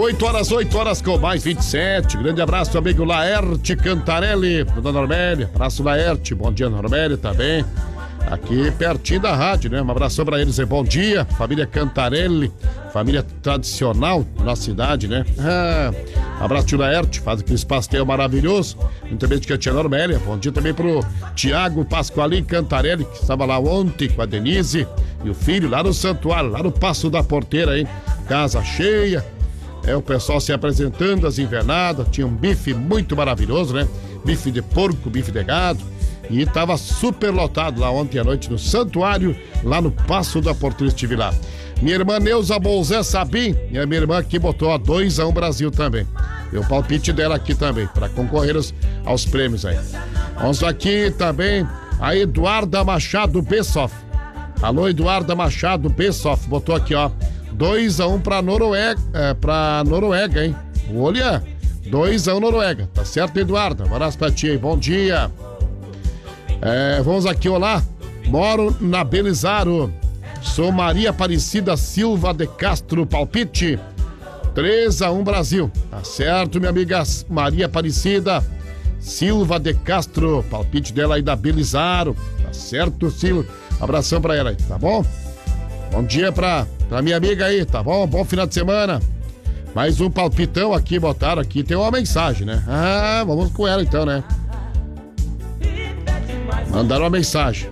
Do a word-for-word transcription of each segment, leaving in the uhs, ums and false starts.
oito horas, oito horas com mais vinte e sete. Grande abraço, amigo Laerte Cantarelli, Dona Normélia. Abraço, Laerte. Bom dia, Normélia, tá bem? Aqui pertinho da rádio, né? Um abração pra eles e bom dia. Família Cantarelli, família tradicional da nossa cidade, né? Ah, abraço, tio Laerte, faz aqueles pastel maravilhoso. Muito bem de tia Normélia. Bom dia também pro Tiago Pasqualim Cantarelli, que estava lá ontem com a Denise e o filho, lá no santuário, lá no Passo da Porteira, hein? Casa cheia. É, o pessoal se apresentando, as invernadas. Tinha um bife muito maravilhoso, né? Bife de porco, bife de gado. E tava super lotado lá ontem à noite no santuário, lá no Passo da Porteira, estive lá. Minha irmã Neuza Bolzé Sabim, e a minha irmã aqui botou a dois a um Brasil também. E o palpite dela aqui também, para concorrer aos, aos prêmios aí. Vamos aqui também a Eduarda Machado Bessoff. Alô, Eduarda Machado Bessoff, botou aqui, ó, dois a um pra Noruega, é, pra Noruega, hein? Olha, dois a um Noruega, tá certo, Eduarda? Um abraço pra ti aí, bom dia. É, vamos aqui, olá, moro na Belizaro, sou Maria Aparecida Silva de Castro, palpite, três a um Brasil, tá certo, minha amiga Maria Aparecida Silva de Castro, palpite dela aí da Belizaro, tá certo, Silva, abração pra ela aí, tá bom? Bom dia pra, pra minha amiga aí, tá bom? Bom final de semana. Mais um palpitão aqui, botaram aqui, tem uma mensagem, né? Ah, vamos com ela então, né? Mandaram uma mensagem.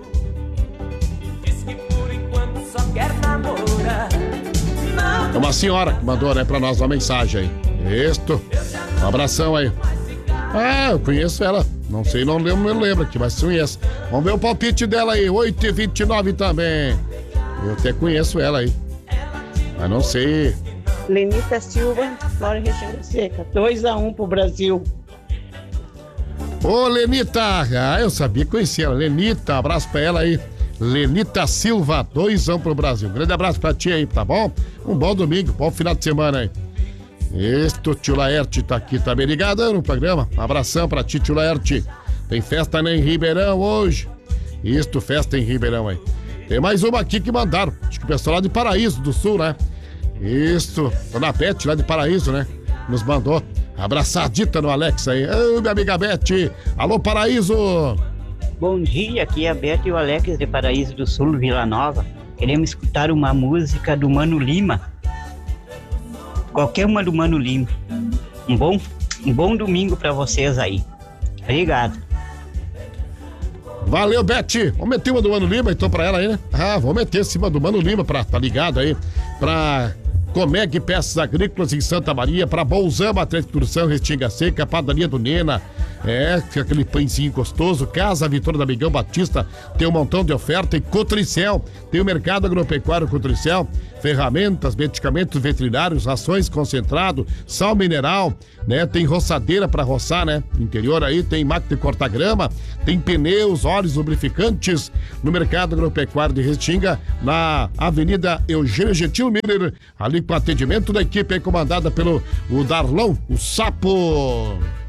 É uma senhora que mandou, né, pra nós uma mensagem aí. Isto. Um abração aí. Ah, eu conheço ela. Não sei, não lembro, não lembro aqui, mas conheço. Vamos ver o palpite dela aí. oito e vinte e nove também. Eu até conheço ela aí. Mas não sei. Lenita Silva, Flora Região Seca. dois a um pro Brasil. Ô, Lenita, ah, eu sabia que conhecia ela. Lenita, abraço pra ela aí. Lenita Silva, dois a um pro Brasil. Grande abraço pra ti aí, tá bom? Um bom domingo, bom final de semana aí. Este tio Laerte tá aqui, tá bem ligado no programa. Um abração pra ti, tio Laerte. Tem festa em Ribeirão hoje. Isto, festa em Ribeirão aí. Tem mais uma aqui que mandaram. Acho que o pessoal lá de Paraíso do Sul, né? Isso, Dona Bete lá de Paraíso, né? Nos mandou. Abraçadita no Alex aí. Ô, minha amiga Bete. Alô, Paraíso. Bom dia, aqui é a Bete e o Alex de Paraíso do Sul, Vila Nova. Queremos escutar uma música do Mano Lima. Qualquer uma do Mano Lima. Um bom, um bom domingo pra vocês aí. Obrigado. Valeu, Bete. Vamos meter uma do Mano Lima então pra ela aí, né? Ah, vamos meter cima do Mano Lima pra, tá ligado aí? Pra Comeg Peças Agrícolas em Santa Maria, pra Bolzão, Matriz de Produção, Restinga Seca, Padaria do Nena, é, aquele pãezinho gostoso, Casa Vitória da Amigão Batista, tem um montão de oferta, e Cotricel, tem o Mercado Agropecuário Cotricel, ferramentas, medicamentos veterinários, rações concentrado, sal mineral, né? Tem roçadeira pra roçar, né? Interior aí, tem máquina de cortar grama, tem pneus, óleos lubrificantes, no Mercado Agropecuário de Restinga, na Avenida Eugênio Gentil Miller, ali com atendimento da equipe aí comandada pelo o Darlão, o Sapo.